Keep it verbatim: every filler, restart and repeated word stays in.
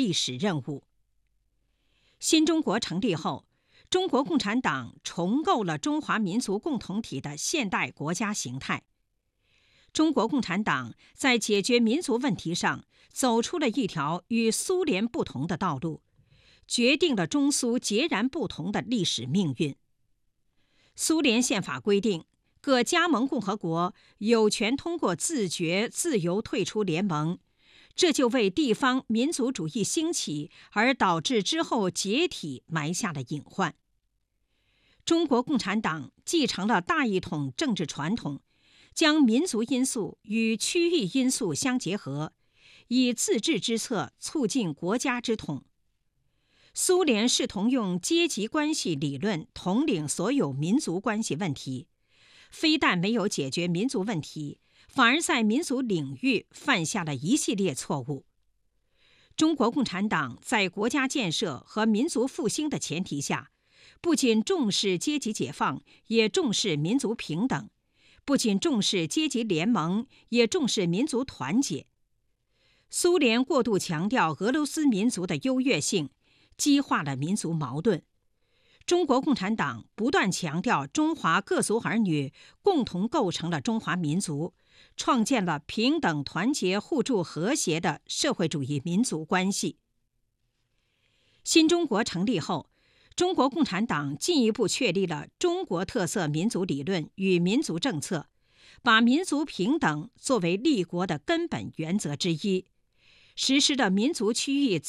历史任务。新中国成立后，中国共产党重构了中华民族共同体的现代国家形态。中国共产党在解决民族问题上走出了一条与苏联不同的道路，决定了中苏截然不同的历史命运。苏联宪法规定，各加盟共和国有权通过自决自由退出联盟，这就为地方民族主义兴起而导致之后解体埋下了隐患。中国共产党继承了大一统政治传统，将民族因素与区域因素相结合，以自治之策促进国家之统。苏联试图用阶级关系理论统领所有民族关系问题，非但没有解决民族问题，反而在民族领域犯下了一系列错误。中国共产党在国家建设和民族复兴的前提下，不仅重视阶级解放，也重视民族平等；不仅重视阶级联盟，也重视民族团结。苏联过度强调俄罗斯民族的优越性，激化了民族矛盾。中国共产党不断强调中华各族儿女共同构成了中华民族，创建了平等、团结、互助、和谐的社会主义民族关系。新中国成立后，中国共产党进一步确立了中国特色民族理论与民族政策，把民族平等作为立国的根本原则之一，实施了民族区域